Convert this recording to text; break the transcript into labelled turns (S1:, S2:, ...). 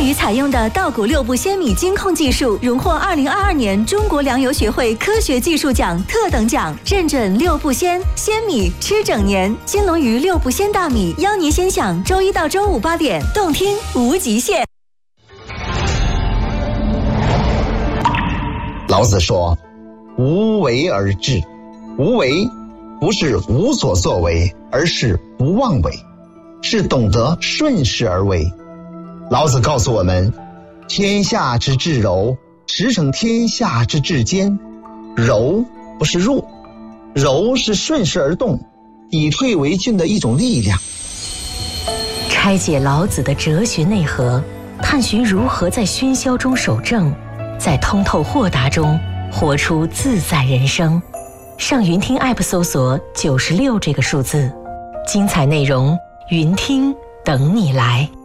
S1: 宇采用的稻谷6步鲜米精控技术，荣获2022年中国粮油学会科学技术奖特等奖，认准6步鲜米吃整年。金龙鱼6步鲜大米，邀您先享周1到周5 8点，动听无极限。
S2: 老子说：“无为而治。”无为不是无所作为，而是不妄为，是懂得顺势而为。老子告诉我们，天下之至柔，驰骋天下之至坚。柔不是弱，柔是顺势而动，以退为进的一种力量。
S3: 拆解老子的哲学内核，探寻如何在喧嚣中守正，在通透豁达中活出自在人生。上云听 App 搜索96这个数字，精彩内容云听等你来。